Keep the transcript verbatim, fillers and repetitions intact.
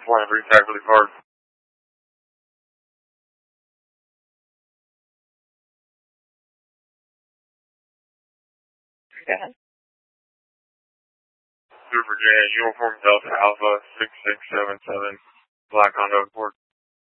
flying for attack really hard. Go ahead. Through Virginia, Uniform Delta Alpha six six seven seven, Black Honda Accord.